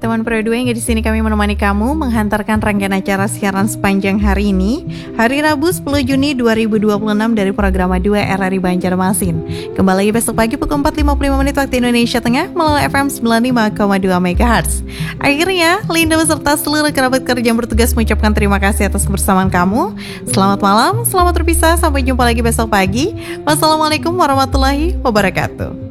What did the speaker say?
teman Pro 2 yang di sini kami menemani kamu menghantarkan rangkaian acara siaran sepanjang hari ini, hari Rabu 10 Juni 2026 dari program 2 RRI Banjarmasin. Kembali lagi besok pagi pukul 4.55 menit waktu Indonesia Tengah melalui FM 95,2 MHz. Akhirnya, Linda beserta seluruh kerabat kerja yang bertugas mengucapkan terima kasih atas kebersamaan kamu. Selamat malam, selamat berpisah, sampai jumpa lagi besok pagi. Wassalamualaikum warahmatullahi wabarakatuh.